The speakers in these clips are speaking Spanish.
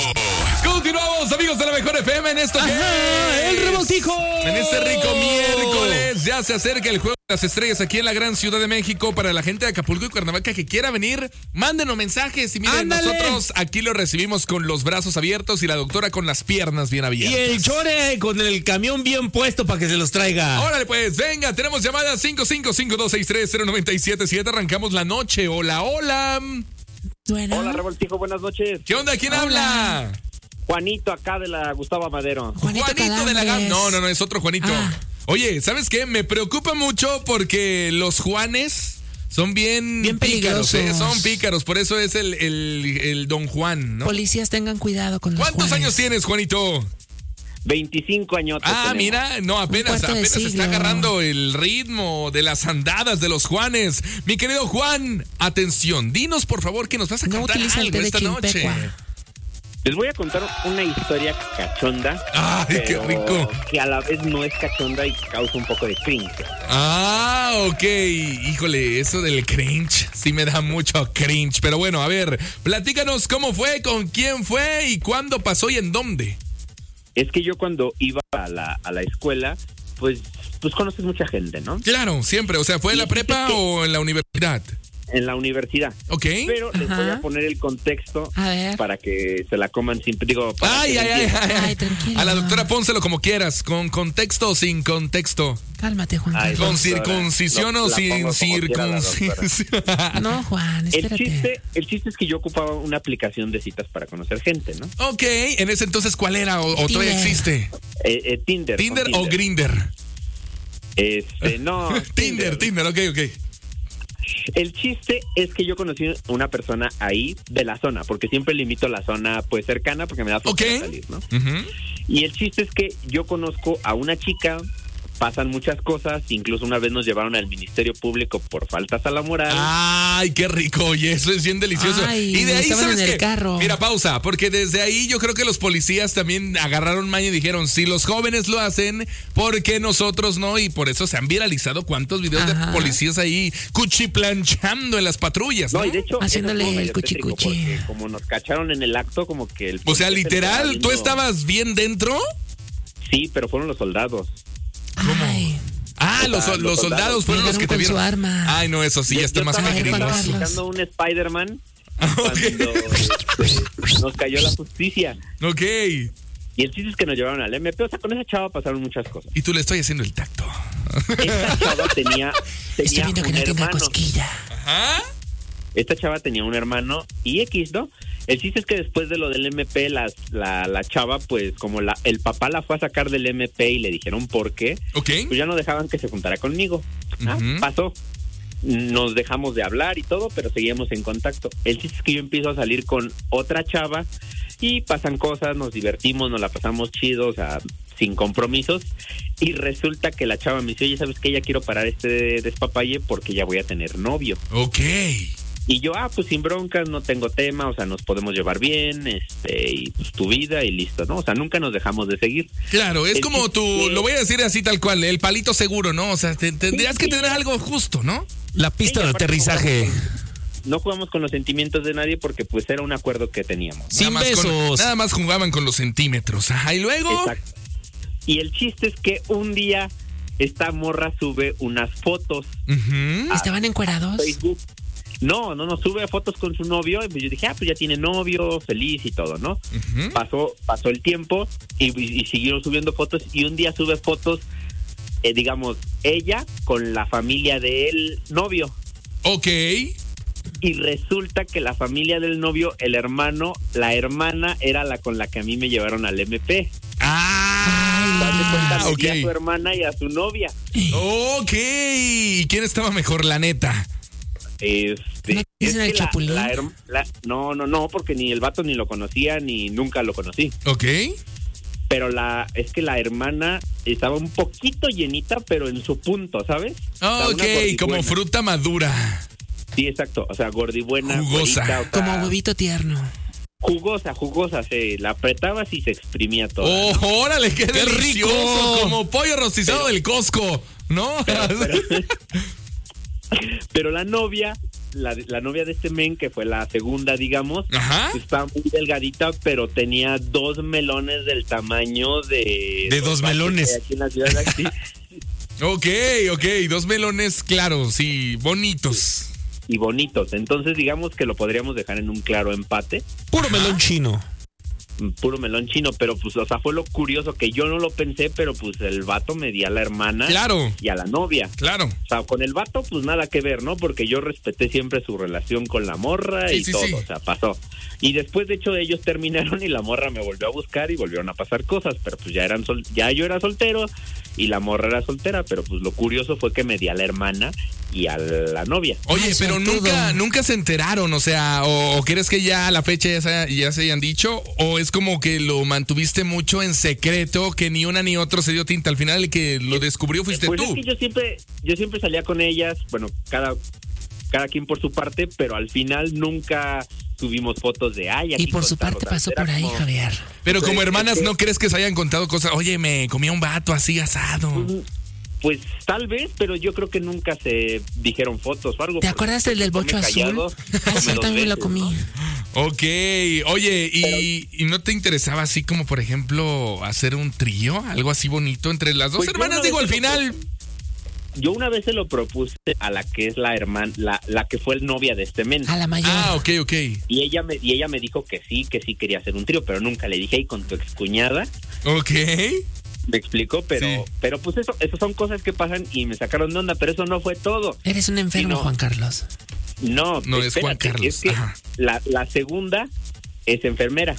Continuamos, amigos de la Mejor FM, en esto que es el revoltijo. En este rico miércoles ya se acerca el Juego de las Estrellas aquí en la gran Ciudad de México. Para la gente de Acapulco y Cuernavaca que quiera venir, mándenos mensajes y miren, ¡ándale! Nosotros aquí lo recibimos con los brazos abiertos y la doctora con las piernas bien abiertas. Y el chore con el camión bien puesto para que se los traiga. Órale pues, venga, tenemos llamada 5552630977. Arrancamos la noche. Hola, hola. Hola, Revoltijo, buenas noches. ¿Qué onda? ¿Quién habla? Juanito, acá de la Gustavo Amadero. Juanito de la GAM. No, es otro Juanito. Oye, ¿sabes qué? Me preocupa mucho porque los Juanes son bien peligrosos. pícaros, son pícaros, por eso es el Don Juan, ¿no? Policías tengan cuidado con los ¿Cuántos Juanes? años tienes, Juanito? 25 años. Mira, no, apenas está agarrando el ritmo de las andadas de los Juanes. Mi querido Juan, atención, dinos por favor que nos vas a contar algo esta noche. Les voy a contar una historia cachonda. ¡Ay, qué rico! Que a la vez no es cachonda y causa un poco de cringe. Ok. Híjole, eso del cringe sí me da mucho cringe. Pero bueno, a ver, platícanos cómo fue, con quién fue y cuándo pasó y en dónde. Es que yo cuando iba a la escuela, pues conoces mucha gente, ¿no? Claro, siempre. O sea, ¿fue en la prepa o en la universidad? En la universidad. Ok. Pero les voy a poner el contexto para que se la coman sin... Digo, Ay, tranquilo. A la doctora pónselo como quieras, con contexto o sin contexto. Cálmate, Juan Carlos. ¿Con circuncisión o sin circuncisión? No, Juan, espérate. El chiste es que yo ocupaba una aplicación de citas para conocer gente, ¿no? Ok, en ese entonces, ¿cuál era? ¿O todavía existe? Tinder. ¿Tinder o Grindr? No. Tinder, ok. El chiste es que yo conocí una persona ahí de la zona, porque siempre limito a la zona pues cercana porque me da flojera salir, ¿no? Uh-huh. Y el chiste es que yo conozco a una chica, pasan muchas cosas, incluso una vez nos llevaron al Ministerio Público por faltas a la moral. ¡Ay, qué rico! Oye, eso es bien delicioso. Y de ahí, ¿sabes qué? Mira, pausa, porque desde ahí yo creo que los policías también agarraron maña y dijeron, si los jóvenes lo hacen, ¿por qué nosotros no? Y por eso se han viralizado cuántos videos de policías ahí cuchiplanchando en las patrullas, ¿no? No, y de hecho, haciéndole el cuchicuchi. Porque como nos cacharon en el acto, como que O sea, literal, ¿tú estabas bien dentro? Sí, pero fueron los soldados. ¿Cómo? Los soldados fueron los que te vieron. Su arma. Ay, no, eso sí, ya está más peligroso. Estaba buscando un Spider-Man cuando nos cayó la justicia. Ok. Y el chiste es que nos llevaron al MP. O sea, con esa chava pasaron muchas cosas. Y tú le estoy haciendo el tacto. Esta chava tenía Estoy viendo que no tenga cosquilla. Ajá. Esta chava tenía un hermano y X, ¿no? El chiste es que después de lo del MP, la chava, pues como el papá la fue a sacar del MP y le dijeron por qué, pues ya no dejaban que se juntara conmigo. Pasó. Nos dejamos de hablar y todo, pero seguíamos en contacto. El chiste es que yo empiezo a salir con otra chava y pasan cosas, nos divertimos, nos la pasamos chido, o sea, sin compromisos. Y resulta que la chava me dice, oye, ¿sabes qué? Ya quiero parar este despapalle porque ya voy a tener novio. Ok. Y yo, pues sin broncas, no tengo tema, o sea, nos podemos llevar bien, y pues tu vida y listo, ¿no? O sea, nunca nos dejamos de seguir. Claro, es como lo voy a decir así tal cual, el palito seguro, ¿no? O sea, tendrías que tener algo justo, ¿no? La pista de aterrizaje. No jugamos con los sentimientos de nadie porque pues era un acuerdo que teníamos. Sin besos. Nada más jugaban con los centímetros. Ajá, y luego... Exacto. Y el chiste es que un día esta morra sube unas fotos. ¿Estaban encuerados? Facebook. No, sube fotos con su novio. Y yo dije, pues ya tiene novio, feliz y todo, ¿no? Pasó el tiempo y siguieron subiendo fotos. Y un día sube fotos, digamos, ella con la familia del novio. Ok. Y resulta que la familia del novio, el hermano, la hermana era la con la que a mí me llevaron al MP. Ok. A su hermana y a su novia. Ok. ¿Y quién estaba mejor, la neta? ¿No dicen el Chapulín? No, porque ni el vato ni lo conocía, ni nunca lo conocí. Ok. Pero es que la hermana estaba un poquito llenita, pero en su punto, ¿sabes? Ok, como fruta madura. Sí, exacto, o sea, gordibuena. Jugosa. Güerita, o sea, como huevito tierno. Jugosa, la apretabas y se exprimía todo. ¡Oh, ¿no? órale, qué delicioso! rico! Como pollo rostizado del Costco, ¿no? Pero la novia la novia de este men, que fue la segunda, digamos, estaba muy delgadita, pero tenía 2 melones del tamaño de... De 2 melones. Aquí en la ciudad de aquí. Ok, 2 melones claros y bonitos. Y bonitos. Entonces, digamos que lo podríamos dejar en un claro empate. Puro melón chino. Puro melón chino, pero pues, o sea, fue lo curioso que yo no lo pensé, pero pues el vato me di a la hermana y a la novia. Claro. O sea, con el vato, pues nada que ver, ¿no? Porque yo respeté siempre su relación con la morra todo, o sea, pasó. Y después, de hecho, ellos terminaron y la morra me volvió a buscar y volvieron a pasar cosas, pero pues ya yo era soltero y la morra era soltera, pero pues lo curioso fue que me di a la hermana y a la novia. Oye, pero nunca se enteraron, o sea, o crees que ya a la fecha ya se hayan dicho, o es como que lo mantuviste mucho en secreto, que ni una ni otro se dio tinta. Al final el que lo descubrió fuiste tú. Pues es que yo siempre salía con ellas, bueno, cada quien por su parte, pero al final nunca tuvimos fotos de y por su parte pasó por ahí, Javier. Pero como hermanas, ¿no crees que se hayan contado cosas? Oye, me comía un vato así asado. Pues tal vez, pero yo creo que nunca se dijeron fotos o algo. ¿Te acuerdas del bocho azul? Yo también lo comí. ¿No? Ok, oye, ¿y no te interesaba así como, por ejemplo, hacer un trío? Algo así bonito entre las dos hermanas, digo, al final... Yo una vez se lo propuse a la que es la hermana, la que fue el novia de este men. A la mayor. Ah, ok. Y ella me dijo que sí quería hacer un trío, pero nunca le dije, ¿y con tu excuñada? Ok. Me explico, pero pues eso son cosas que pasan y me sacaron de onda, pero eso no fue todo. Eres un enfermo, Juan Carlos. No, espérate, es Juan Carlos. Es que la segunda es enfermera.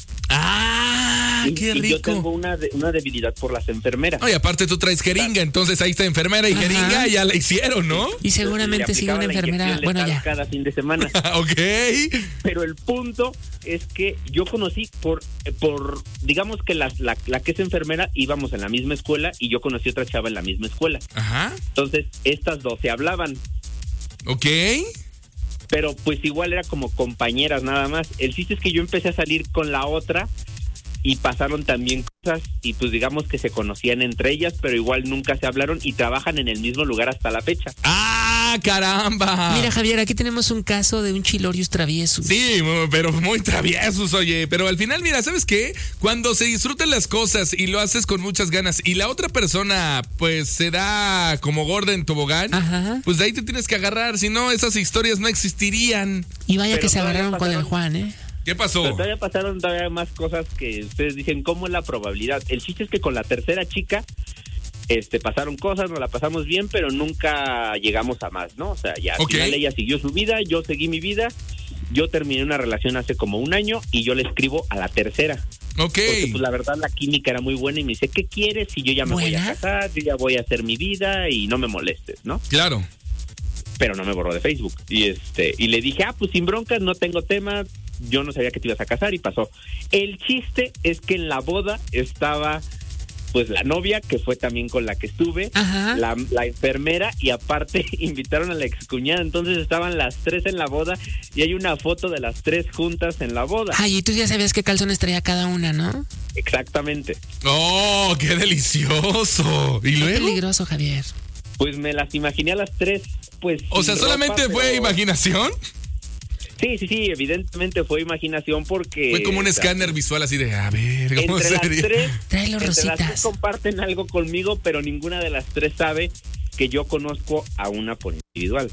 ¡Qué rico! Y yo tengo una debilidad por las enfermeras. Oye, aparte tú traes jeringa, entonces ahí está enfermera y jeringa ya la hicieron, ¿no? Y seguramente sigue una enfermera, bueno, ya. Cada fin de semana. Ok. Pero el punto es que yo conocí por digamos que la que es enfermera íbamos en la misma escuela y yo conocí otra chava en la misma escuela. Ajá. Entonces, estas dos se hablaban. Ok. Pero pues igual era como compañeras nada más. El chiste es que yo empecé a salir con la otra y pasaron también cosas y pues digamos que se conocían entre ellas, pero igual nunca se hablaron y trabajan en el mismo lugar hasta la fecha. ¡Ah, caramba! Mira, Javier, aquí tenemos un caso de un Chilorius traviesus. Sí, pero muy traviesos, oye. Pero al final, mira, ¿sabes qué? Cuando se disfrutan las cosas y lo haces con muchas ganas y la otra persona pues se da como gorda en tobogán, pues de ahí te tienes que agarrar, si no esas historias no existirían. Y vaya que se agarraron con el Juan, ¿eh? ¿Qué pasó? Pero todavía pasaron más cosas que ustedes dicen, ¿cómo es la probabilidad? El chiste es que con la tercera chica pasaron cosas, nos la pasamos bien, pero nunca llegamos a más, ¿no? O sea, ya al final ella siguió su vida, yo seguí mi vida, yo terminé una relación hace como 1 año y yo le escribo a la tercera. Ok. Porque pues la verdad la química era muy buena y me dice, ¿qué quieres? Si yo ya me voy a casar, yo ya voy a hacer mi vida y no me molestes, ¿no? Claro. Pero no me borró de Facebook. Y le dije, pues sin broncas, no tengo tema, yo no sabía que te ibas a casar y pasó. El chiste es que en la boda estaba pues la novia, que fue también con la que estuve, la enfermera y aparte invitaron a la excuñada, entonces estaban las 3 en la boda y hay una foto de las 3 juntas en la boda. Ay, y tú ya sabías qué calzones traía cada una, ¿no? Exactamente. ¡Oh, qué delicioso! ¿Y luego? Qué peligroso, Javier. Pues me las imaginé a las 3, pues. O sea, ¿solamente ropa, fue imaginación? Sí, evidentemente fue imaginación porque... Fue como un escáner visual así de, a ver, ¿cómo sería? Trae los rositas. Las 3 comparten algo conmigo, pero ninguna de las 3 sabe que yo conozco a una por individual.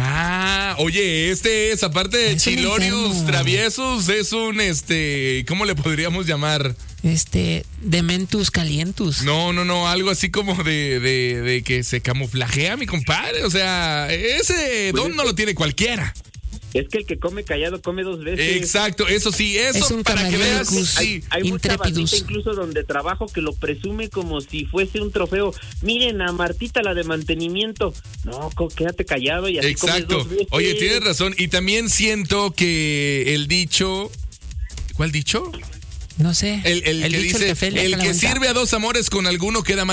Oye, es aparte de Chilorius traviesos, es un, ¿cómo le podríamos llamar? Dementus calientus. No, algo así como de que se camuflajea mi compadre, o sea, ese pues don no lo tiene cualquiera. Es que el que come callado come 2 veces. Exacto, eso sí, eso es un para que veas. Hay mucha bandita incluso donde trabajo que lo presume como si fuese un trofeo. Miren a Martita, la de mantenimiento. No, quédate callado y así comes 2 veces. Oye, tienes razón. Y también siento que el dicho... ¿Cuál dicho? No sé. El que dice, el que sirve a 2 amores con alguno queda mal.